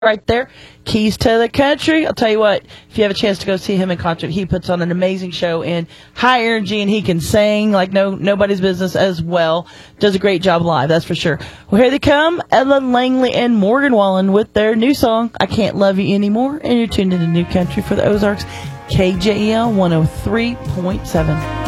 right there. Keys to the Country. I'll tell you what, if you have a chance to go see him in concert, he puts on an amazing show and high energy, and he can sing like nobody's business as well. Does a great job live, that's for sure. Well, here they come, Ellen Langley and Morgan Wallen with their new song, I Can't Love You Anymore, and you're tuned into New Country for the Ozarks, KJEL 103.7.